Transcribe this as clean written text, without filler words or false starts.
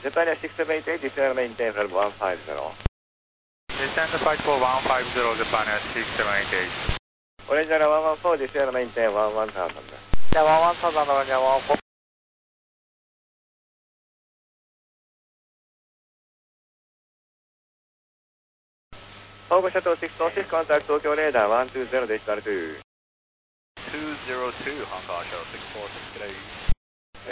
Japan 678, descend maintain level 150. Descend flight for 150, Japan 6788. Original 114, descend maintain 11000. Yeah, 11000, Original 114. Togo Shuttle 646, contact Tokyo radar 120, decimal 2. 202, Hong Kong Shuttle 646, good day.